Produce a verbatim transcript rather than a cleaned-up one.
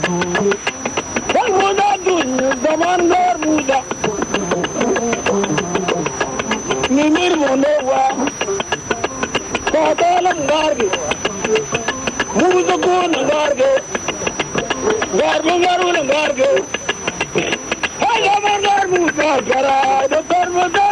Wal muda dunya zaman gar muda. Mimir monewa. Kadalam garge. Muda gun garge. Garge garu garge. Hey, zaman gar muda. Gara, the gar muda.